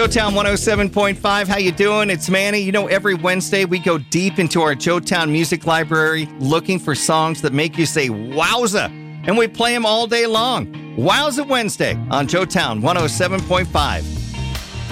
Joetown 107.5, how you doing? It's Manny. You know, every Wednesday we go deep into our Joetown music library looking for songs that make you say, wowza, and we play them all day long. Wowza Wednesday on Joetown 107.5.